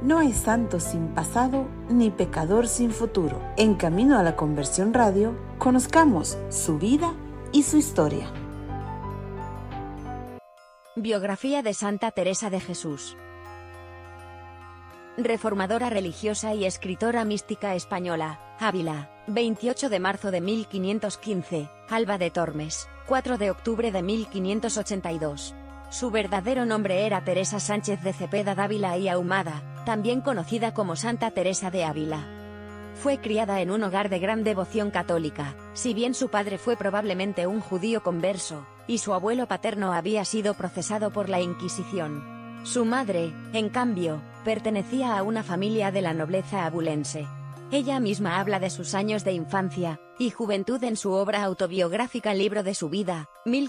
No hay santo sin pasado ni pecador sin futuro. En Camino a la Conversión Radio, conozcamos su vida y su historia. Biografía de Santa Teresa de Jesús. Reformadora religiosa y escritora mística española, Ávila, 28 de marzo de 1515, Alba de Tormes, 4 de octubre de 1582. Su verdadero nombre era Teresa Sánchez de Cepeda Dávila y Ahumada, también conocida como Santa Teresa de Ávila. Fue criada en un hogar de gran devoción católica, si bien su padre fue probablemente un judío converso, y su abuelo paterno había sido procesado por la Inquisición. Su madre, en cambio, pertenecía a una familia de la nobleza abulense. Ella misma habla de sus años de infancia y juventud en su obra autobiográfica Libro de su vida,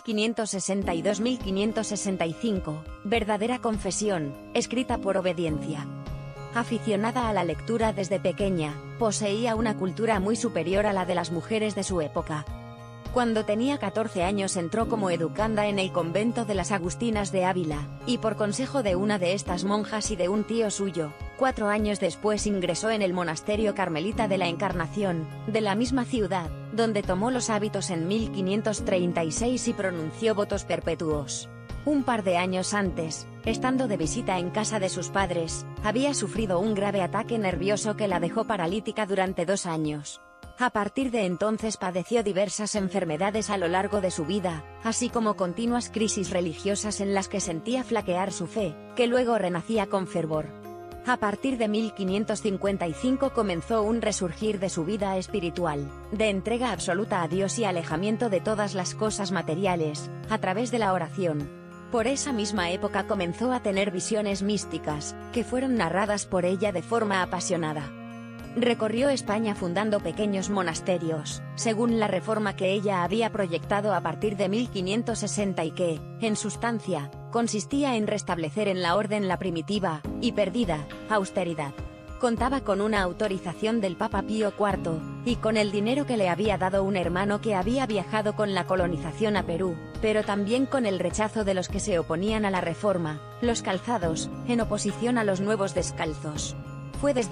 1562-1565, Verdadera confesión, escrita por obediencia. Aficionada a la lectura desde pequeña, poseía una cultura muy superior a la de las mujeres de su época. Cuando tenía 14 años entró como educanda en el convento de las Agustinas de Ávila, y por consejo de una de estas monjas y de un tío suyo, 4 años después ingresó en el monasterio carmelita de la Encarnación, de la misma ciudad, donde tomó los hábitos en 1536 y pronunció votos perpetuos. Un par de años antes, estando de visita en casa de sus padres, había sufrido un grave ataque nervioso que la dejó paralítica durante 2 años. A partir de entonces padeció diversas enfermedades a lo largo de su vida, así como continuas crisis religiosas en las que sentía flaquear su fe, que luego renacía con fervor. A partir de 1555 comenzó un resurgir de su vida espiritual, de entrega absoluta a Dios y alejamiento de todas las cosas materiales, a través de la oración. Por esa misma época comenzó a tener visiones místicas, que fueron narradas por ella de forma apasionada. Recorrió España fundando pequeños monasterios, según la reforma que ella había proyectado a partir de 1560 y que, en sustancia, consistía en restablecer en la orden la primitiva, y perdida, austeridad. Contaba con una autorización del Papa Pío IV, y con el dinero que le había dado un hermano que había viajado con la colonización a Perú, pero también con el rechazo de los que se oponían a la reforma, los calzados, en oposición a los nuevos descalzos. Fue desde